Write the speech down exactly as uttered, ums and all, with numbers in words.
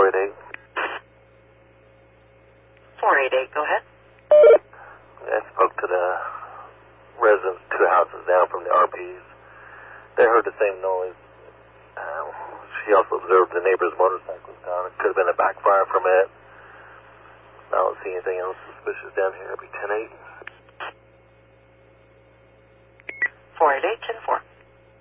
four eight eight. four eight eight, go ahead. I spoke to the residents two houses down from the R Ps. They heard the same noise. Um, she also observed the neighbor's motorcycle was gone. It could have been a backfire from it. I don't see anything else suspicious down here. It'll be ten eight. four eight eight, ten four.